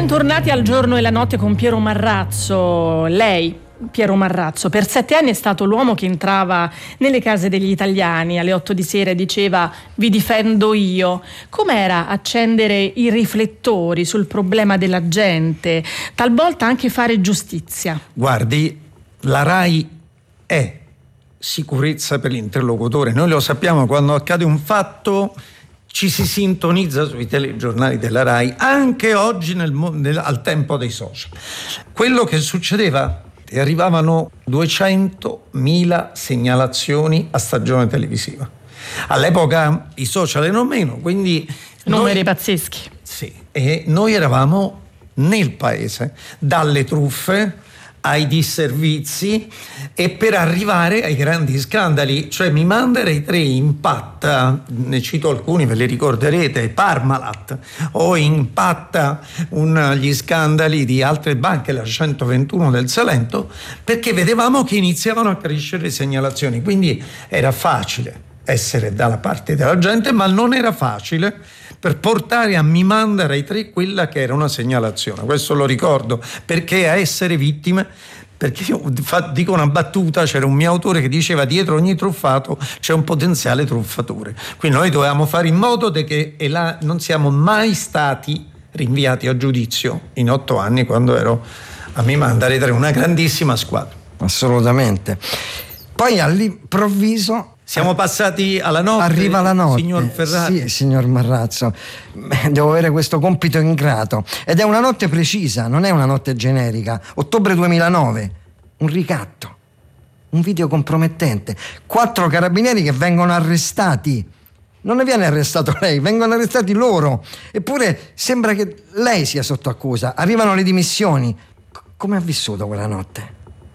Bentornati al Giorno e la Notte con Piero Marrazzo. Lei, Piero Marrazzo, per 7 anni è stato l'uomo che entrava nelle case degli italiani alle 8 di sera e diceva "vi difendo io". Com'era accendere i riflettori sul problema della gente, talvolta anche fare giustizia? Guardi, la RAI è sicurezza per l'interlocutore. Noi lo sappiamo, quando accade un fatto ci si sintonizza sui telegiornali della RAI, anche oggi al tempo dei social. Quello che succedeva, arrivavano 200.000 segnalazioni a stagione televisiva. All'epoca i social erano meno, quindi numeri pazzeschi. Sì, e noi eravamo nel paese, dalle truffe ai disservizi e per arrivare ai grandi scandali. Cioè Mi manda Rai 3 impatta, ne cito alcuni, ve li ricorderete, Parmalat, o impatta gli scandali di altre banche, la 121 del Salento, perché vedevamo che iniziavano a crescere le segnalazioni. Quindi era facile essere dalla parte della gente, ma non era facile per portare a Mi manda Rai 3 quella che era una segnalazione. Questo lo ricordo, perché a essere vittime, perché io dico una battuta, c'era un mio autore che diceva: dietro ogni truffato c'è un potenziale truffatore. Quindi noi dovevamo fare in modo che non siamo mai stati rinviati a giudizio in 8 anni, quando ero a Mi manda Rai 3, una grandissima squadra. Assolutamente. Poi all'improvviso siamo passati alla notte. Arriva la notte, signor Ferrari. Sì, signor Marrazzo. Devo avere questo compito ingrato. Ed è una notte precisa, non è una notte generica. Ottobre 2009. Un ricatto. Un video compromettente. 4 carabinieri che vengono arrestati. Non ne viene arrestato lei, vengono arrestati loro. Eppure sembra che lei sia sotto accusa. Arrivano le dimissioni. Come ha vissuto quella notte?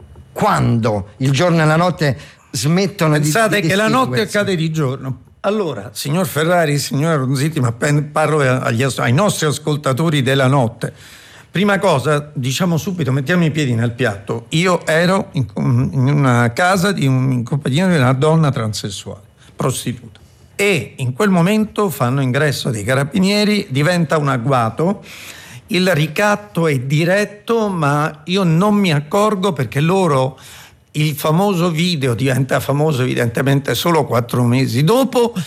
Quando il giorno e la notte smettono Pensate che la notte accade di giorno. Allora, signor Ferrari, signora Ronziti, ma parlo ai nostri ascoltatori della notte. Prima cosa, diciamo subito, mettiamo i piedi nel piatto. Io ero in una casa in compagnia di una donna transessuale, prostituta. E in quel momento fanno ingresso dei carabinieri, diventa un agguato. Il ricatto è diretto, ma io non mi accorgo, perché loro... Il famoso video diventa famoso evidentemente solo 4 mesi dopo,